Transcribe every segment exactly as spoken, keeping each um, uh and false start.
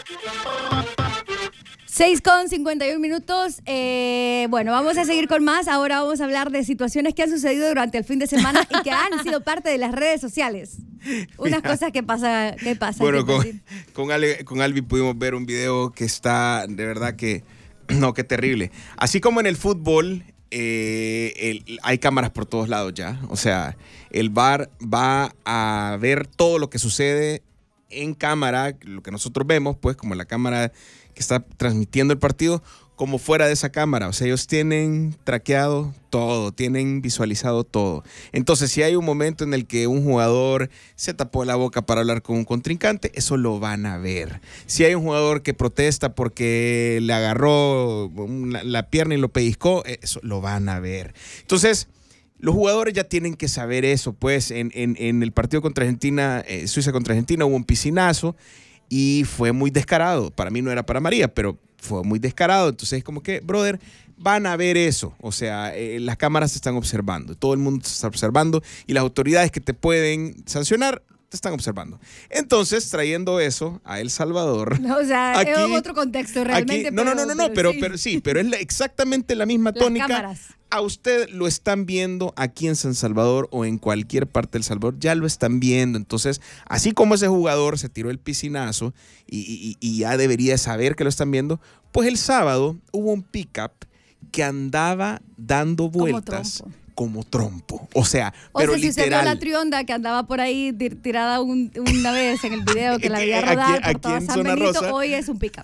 seis con cincuenta y un minutos. Eh, bueno, vamos a seguir con más. Ahora vamos a hablar de situaciones que han sucedido durante el fin de semana y que han sido parte de las redes sociales. Unas Mira, cosas que pasa, que pasan. Bueno, con, con, Ale, con Albi pudimos ver un video que está, de verdad que, no, qué terrible. Así como en el fútbol, eh, el, hay cámaras por todos lados ya. O sea, el V A R va a ver todo lo que sucede en cámara, lo que nosotros vemos, pues, como la cámara que está transmitiendo el partido, como fuera de esa cámara. O sea, ellos tienen traqueado todo, tienen visualizado todo. Entonces, si hay un momento en el que un jugador se tapó la boca para hablar con un contrincante, eso lo van a ver. Si hay un jugador que protesta porque le agarró una, la pierna y lo pellizcó, eso lo van a ver. Entonces, los jugadores ya tienen que saber eso, pues. En, en, en el partido contra Argentina, eh, Suiza contra Argentina, hubo un piscinazo y fue muy descarado. Para mí no era para María, pero fue muy descarado. Entonces es como que, brother, van a ver eso. O sea, eh, las cámaras te están observando, todo el mundo te está observando y las autoridades que te pueden sancionar te están observando. Entonces, trayendo eso a El Salvador. No, o sea, aquí, es otro contexto realmente. Aquí, no, pero, no, no, no, pero, pero, sí. pero sí, pero es la, exactamente la misma las tónica. Cámaras. A usted lo están viendo aquí en San Salvador o en cualquier parte del Salvador, ya lo están viendo. Entonces, así como ese jugador se tiró el piscinazo y, y, y ya debería saber que lo están viendo, pues el sábado hubo un pick-up que andaba dando vueltas. Como trompo. Como trompo. O sea, o pero sea, si literal. se vio la trionda que andaba por ahí tirada un, una vez en el video que la había rodado aquí, por aquí toda San Benito, hoy es un pick-up.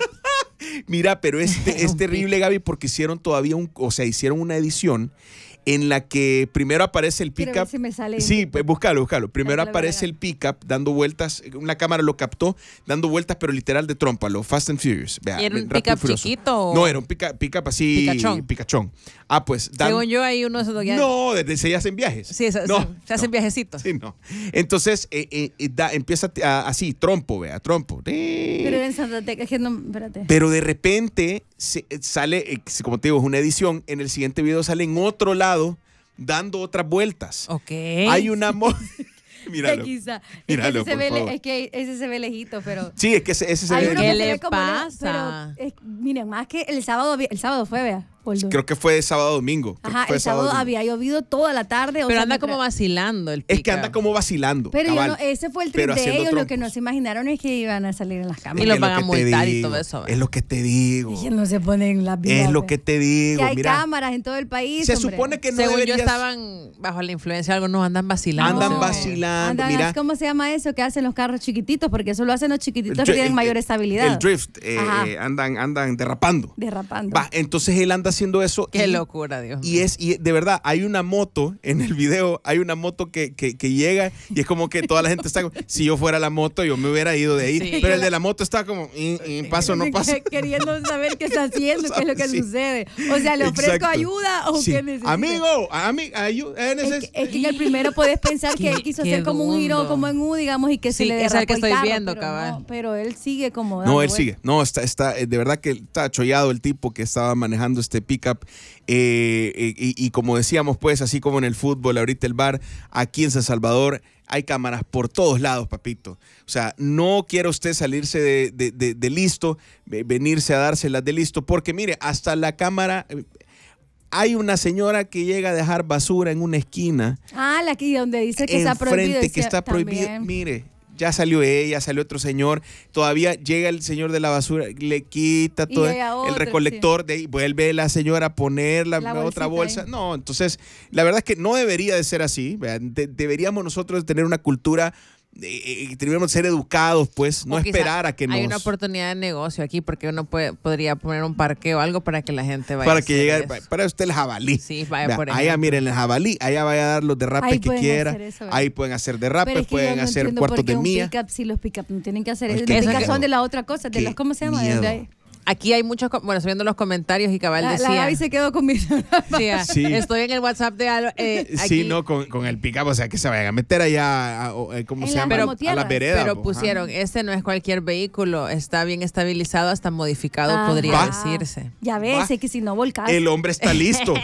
Mira, pero este, es terrible, Gaby, porque hicieron todavía un, o sea, hicieron una edición en la que primero aparece el pick-up. Si me sale sí, pues, búscalo, búscalo. Primero aparece el pick-up dando vueltas. Una cámara lo captó dando vueltas, pero literal de trompa, lo Fast and Furious. Vea, ¿Y era un pick-up chiquito? No, era un pick-up pick así. Picachón. Picachón. Ah, pues. Dan... Según yo, hay uno de esos. No, desde se hacen viajes. Sí, se, no, se, se hacen no. viajecitos. Sí, no. Entonces, eh, eh, da, empieza a, así, trompo, vea, trompo. Pero en Santa Tecla, es que no, espérate. Pero de repente se, sale, eh, como te digo, es una edición. En el siguiente video sale en otro lado dando otras vueltas. Ok. Hay una... Mo- Míralo. Quizá. Míralo, es, que por ve, favor. es que ese se ve lejito, pero... Sí, es que ese, ese se Hay ve... uno ¿Qué que le se ve como pasa? Pero, es, miren, más que el sábado, el sábado fue, vea. Creo que fue sábado domingo. Ajá, fue el sábado, sábado había llovido toda la tarde. Pero o sea, anda como vacilando el pica. Es que anda como vacilando. Pero cabal, yo no, ese fue el trip de ellos. Trompos. Lo que no se imaginaron es que iban a salir en las cámaras. Y los van a multar y todo eso. ¿verdad? Es lo que te digo. Y que no se ponen las vidas. Es lo que te digo. Que hay Mira, cámaras en todo el país. Se hombre. supone que no Según deberías... yo estaban bajo la influencia de algo, nos andan vacilando. Andan no. vacilando. Andan, mira. ¿Cómo se llama eso que hacen los carros chiquititos? Porque eso lo hacen los chiquititos el, que tienen el, mayor el, estabilidad. El drift. Eh, andan, andan derrapando. Derrapando. Va, entonces él anda haciendo eso. Qué y, locura, Dios. Y es, y de verdad, hay una moto en el video, hay una moto que, que, que llega y es como que toda la gente está como, si yo fuera la moto, yo me hubiera ido de ahí. Sí, pero el de la moto está como, y, y paso, no paso. Queriendo saber qué está haciendo, qué es lo que sí. sucede. O sea, ¿le ofrezco Exacto. ayuda o sí. qué necesita? Amigo, amigo, ayuda. Es, es, es que en el primero puedes pensar que él quiso hacer como un giro, como en U, digamos, y que sí, se le derrapó es el que estoy el carro, viendo, pero cabal. No, pero él sigue como No, él vuelta. sigue. No, está, está, de verdad que está chollado el tipo que estaba manejando este pickup. Eh, y, y como decíamos, pues, así como en el fútbol, ahorita el V A R, aquí en San Salvador hay cámaras por todos lados, papito. O sea, no quiere usted salirse de, de, de, de listo, venirse a dárselas de listo, porque mire, hasta la cámara... Hay una señora que llega a dejar basura en una esquina. Ah, la que donde dice que está prohibido. Enfrente que está prohibido. Mire, ya salió ella, salió otro señor. Todavía llega el señor de la basura, le quita todo otro, el recolector, sí. de ahí vuelve la señora a poner la, la otra bolsa. Ahí. No, entonces, la verdad es que no debería de ser así. De, deberíamos nosotros tener una cultura... Eh, deberíamos ser educados, pues, no esperar a que nos... Hay una oportunidad de negocio aquí porque uno puede, podría poner un parque o algo para que la gente vaya para a que llegue, para usted el jabalí. Sí, vaya Vea, por ejemplo. allá miren el jabalí, allá vaya a dar los derrapes ahí que quiera. Eso, ahí pueden hacer derrapes, es que pueden no hacer cuartos de milla. Pick-up, sí, los pick-up no tienen que hacer eso. Es que Los pick-up son de la otra cosa, de los, ¿cómo se llama? De ahí. Aquí hay muchos, bueno, estoy viendo los comentarios y cabal la, decía... La Gaby se quedó con mi... sí, sí. Estoy en el WhatsApp de Alba. Eh, sí, no, con, con el pick-up, o sea, que se vayan a meter allá, a, a, ¿cómo en se la llama? Pero, a la vereda. Pero pusieron, este no es cualquier vehículo, está bien estabilizado, hasta modificado, ah, podría va. decirse. Ya ves, es que si no volcás. El hombre está listo.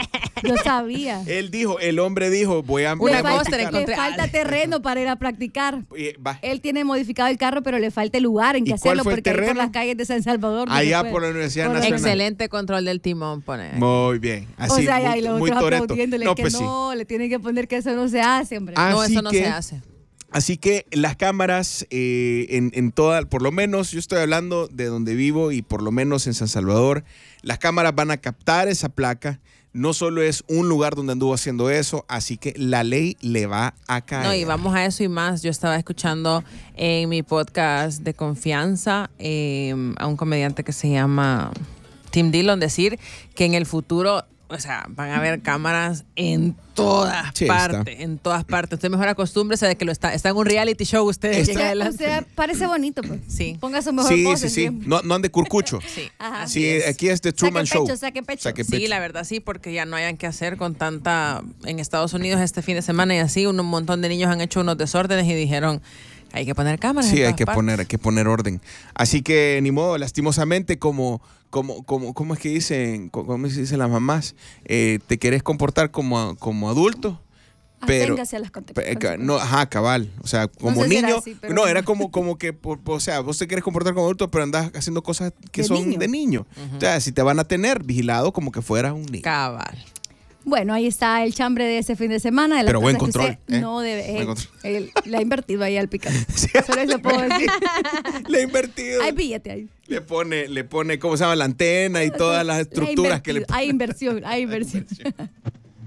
Yo sabía. Él dijo, el hombre dijo, voy a... Una Le falta, cosa, le encontré- falta terreno para ir a practicar. Eh, va. Él tiene modificado el carro, pero le falta el lugar en ¿Y que cuál hacerlo fue el porque ahí por terreno? las calles de San Salvador. no se Allá puede. por la Universidad Por la- Nacional. Excelente control del timón, pone. Muy bien. Así, o sea, muy, y los muy otros Toretto. aplaudiéndole No, que pues sí. no, le tienen que poner que eso no se hace, hombre. Ah, no, Así eso no que- se hace. Así que las cámaras eh, en, en toda, por lo menos yo estoy hablando de donde vivo y por lo menos en San Salvador, las cámaras van a captar esa placa. No solo es un lugar donde anduvo haciendo eso, así que la ley le va a caer. No, y vamos a eso y más. Yo estaba escuchando en mi podcast de confianza eh, a un comediante que se llama Tim Dillon decir que en el futuro, o sea, van a haber cámaras en todas Sí, partes, está. en todas partes. Usted mejor acostúmbrese de que lo está, está en un reality show usted. Está- llega o adelante. sea, parece bonito, pues. Sí. Ponga su mejor Sí, pose sí, sí. siempre. No, no ande curcucho. Sí, Ajá. así Sí, es. aquí es The Truman Saque Show. pecho, saque pecho. Saque Sí, pecho. la verdad sí, porque ya no hayan que hacer con tanta... En Estados Unidos este fin de semana y así, un montón de niños han hecho unos desórdenes y dijeron, hay que poner cámaras. en Sí, hay todas que partes". poner, hay que poner orden. Así que ni modo, lastimosamente, como, como, como, ¿cómo es que dicen, cómo se dicen las mamás? Eh, te querés comportar como, como adulto, pero Aténgase a las conte- pe- ca- consecuencias. no, ajá, cabal. O sea, como sé si era niño, así, pero no, bueno. era como, como que, por- o sea, vos te querés comportar como adulto, pero andás haciendo cosas que De son niño. de niño. O sea, si te van a tener vigilado como que fueras un niño. Cabal. Bueno, ahí está el chambre de ese fin de semana. De las Pero buen cosas que control, usted ¿eh? No debe. Buen eh, control. él le ha invertido ahí al picante. Sí. Solo eso puedo decir. Le he invertido. Hay billete ahí. Le pone, le pone, ¿cómo se llama? La antena y todas las Le ha estructuras que le invertido. Hay inversión, hay inversión.